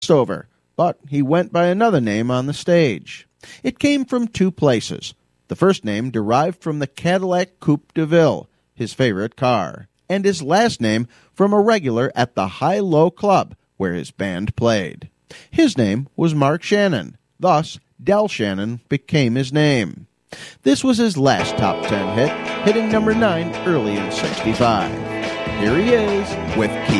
over, but he went by another name on the stage. It came from two places. The first name derived from the Cadillac Coupe de Ville, his favorite car, and his last name from a regular at the High-Low Club, where his band played. His name was Mark Shannon. Thus, Del Shannon became his name. This was his last top 10 hit, hitting number 9 early in '65. Here he is with Keith